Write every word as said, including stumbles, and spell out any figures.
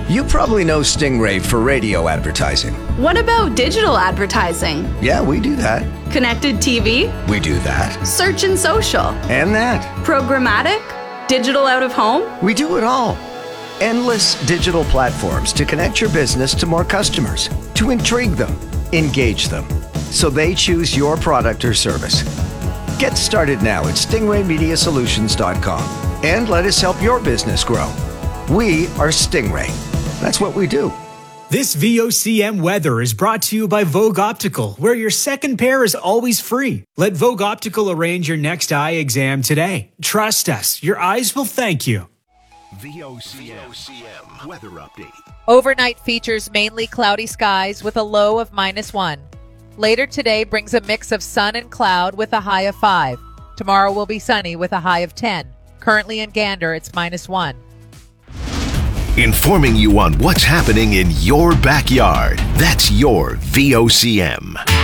You probably know Stingray for radio advertising. What about digital advertising? Yeah, we do that. Connected T V? We do that. Search and social? And that. Programmatic? Digital out of home? We do it all. Endless digital platforms to connect your business to more customers, to intrigue them, engage them, so they choose your product or service. Get started now at stingray media solutions dot com and let us help your business grow. We are Stingray. That's what we do. This V O C M weather is brought to you by Vogue Optical, where your second pair is always free. Let Vogue Optical arrange your next eye exam today. Trust us, your eyes will thank you. V O C M weather update. Overnight features mainly cloudy skies with a low of minus one. Later today brings a mix of sun and cloud with a high of five. Tomorrow will be sunny with a high of ten. Currently in Gander, it's minus one. Informing you on what's happening in your backyard. That's your V O C M.